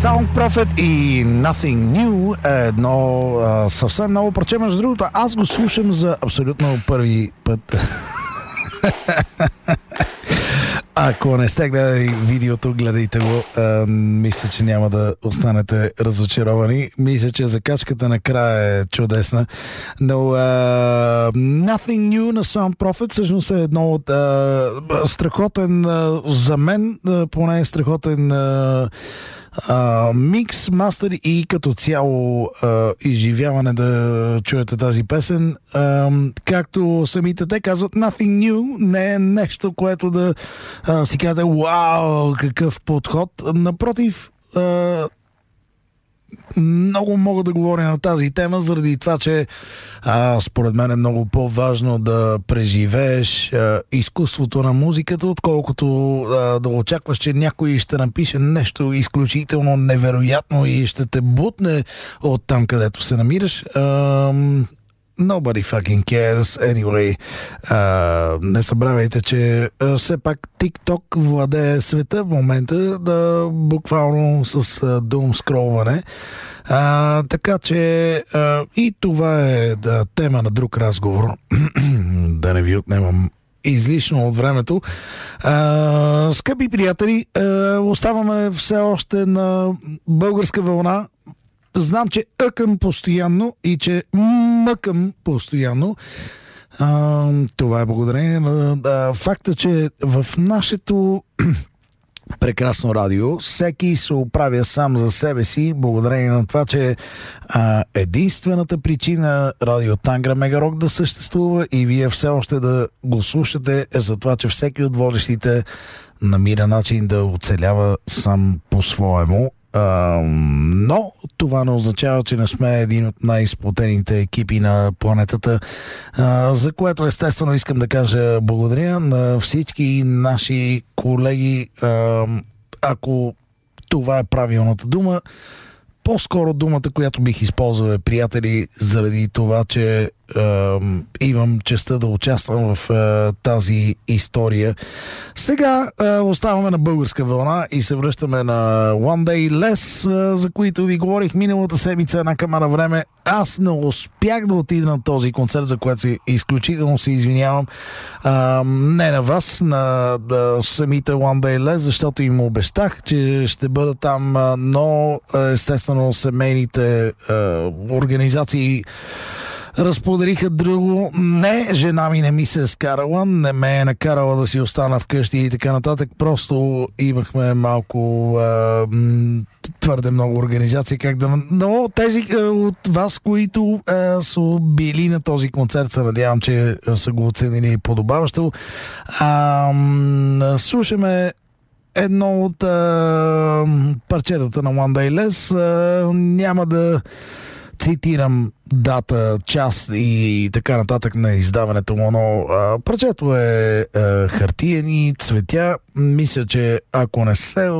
Sound Prophet и Nothing New е едно съвсем ново парче. Между другото, аз го слушам за абсолютно първи път. Ако не сте гледали видеото, гледайте го. Мисля, че няма да останете разочаровани. Мисля, че закачката накрая е чудесна. Но Nothing New на Sound Prophet всъщност е едно от страхотен, за мен поне страхотен микс, мастер и като цяло изживяване да чуете тази песен. Както самите те казват, Nothing New не е нещо, което да си кажете, вау, какъв подход. Напротив, много мога да говоря на тази тема, заради това, че според мен е много по-важно да преживееш изкуството на музиката, отколкото да очакваш, че някой ще напише нещо изключително невероятно и ще те бутне от там, където се намираш. Nobody fucking cares anyway. Не събравяйте, че все пак TikTok владее света в момента, да буквално с doom скролване. Така че и това е тема на друг разговор. Да не ви отнемам излишно от времето. Скъпи приятели, оставаме все още на българска вълна. Знам, чеъкам постоянно и че мъкам постоянно. Това е благодарение на факта, че в нашето прекрасно радио всеки се оправя сам за себе си, благодарение на това, че единствената причина Радио Тангра Мегарок да съществува и вие все още да го слушате е за това, че всеки от водещите намира начин да оцелява сам по-своему. Но това не означава, че не сме един от най-изплатените екипи на планетата, за което естествено искам да кажа благодаря на всички наши колеги. Ако това е правилната дума, по-скоро думата, която бих използвал е приятели, заради това, че имам честта да участвам в тази история. Сега оставаме на българска вълна и се връщаме на One Day Less, за които ви говорих миналата седмица една камара време. Аз не успях да отида на този концерт, за което изключително се извинявам. Не на вас, на самите One Day Less, защото им обещах, че ще бъда там, но естествено семейните организации разподариха друго. Не, жена ми не ми се е скарала, не ме е накарала да си остана вкъщи и така нататък. Просто имахме малко твърде много организации. Но тези от вас, които са били на този концерт, се надявам, че са го оценили подобаващо. Слушаме едно от парчетата на One Day Less. Няма да цитирам дата, час и така нататък на издаването му, но парчето е хартиени цветя. Мисля, че ако не се